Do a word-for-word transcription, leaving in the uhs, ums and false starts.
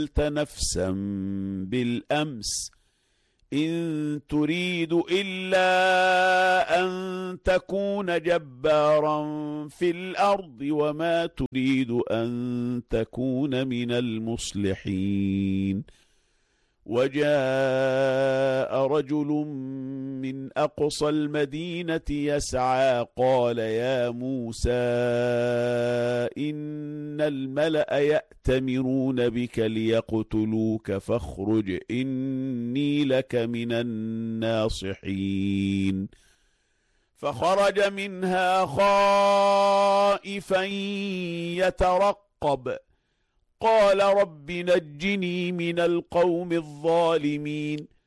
نفسا بالأمس إن تريد إلا أن تكون جبارا في الأرض وما تريد أن تكون من المصلحين. وجاء رجل من أقصى المدينة يسعى قال يا موسى إن الملأ يأتمرون بك ليقتلوك فاخرج إني لك من الناصحين. فخرج منها خائفا يترقب قال رب نجني من القوم الظالمين.